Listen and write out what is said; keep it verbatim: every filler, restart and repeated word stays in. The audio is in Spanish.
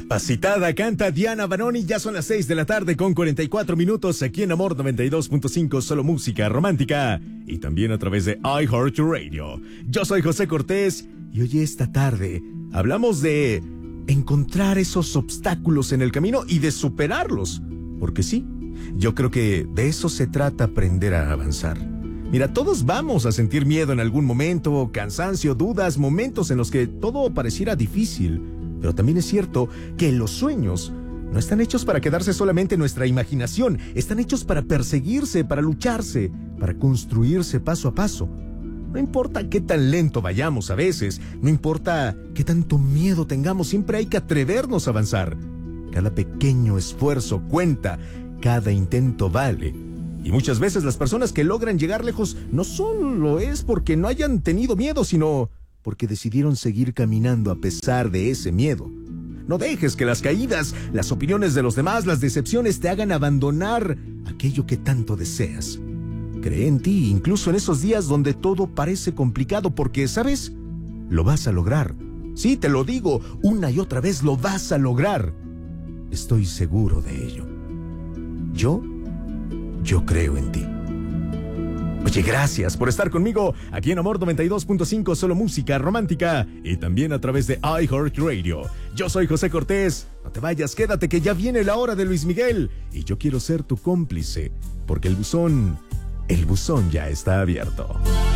Capacitada canta Diana Banoni. Ya son las seis de la tarde con cuarenta y cuatro minutos aquí en Amor noventa y dos punto cinco, solo música romántica. Y también a través de iHeartRadio. Yo soy José Cortés y hoy esta tarde hablamos de encontrar esos obstáculos en el camino y de superarlos. Porque sí, yo creo que de eso se trata, aprender a avanzar. Mira, todos vamos a sentir miedo en algún momento, cansancio, dudas, momentos en los que todo pareciera difícil. Pero también es cierto que los sueños no están hechos para quedarse solamente en nuestra imaginación. Están hechos para perseguirse, para lucharse, para construirse paso a paso. No importa qué tan lento vayamos a veces, no importa qué tanto miedo tengamos, siempre hay que atrevernos a avanzar. Cada pequeño esfuerzo cuenta, cada intento vale. Y muchas veces las personas que logran llegar lejos no solo es porque no hayan tenido miedo, sino porque decidieron seguir caminando a pesar de ese miedo. No dejes que las caídas, las opiniones de los demás, las decepciones te hagan abandonar aquello que tanto deseas. Cree en ti, incluso en esos días donde todo parece complicado, porque, ¿sabes? Lo vas a lograr. Sí, te lo digo, una y otra vez lo vas a lograr. Estoy seguro de ello. Yo, yo creo en ti. Oye, gracias por estar conmigo aquí en Amor noventa y dos punto cinco, solo música romántica, y también a través de iHeartRadio. Yo soy José Cortés. No te vayas, quédate que ya viene la hora de Luis Miguel y yo quiero ser tu cómplice, porque el buzón, el buzón ya está abierto.